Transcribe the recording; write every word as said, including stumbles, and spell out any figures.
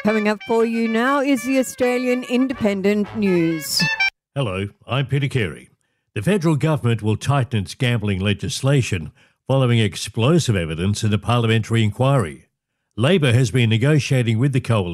Coming up for you now is the Australian Independent News. Hello, I'm Peter Carey. The federal government will tighten its gambling legislation following explosive evidence in a parliamentary inquiry. Labor has been negotiating with the coalition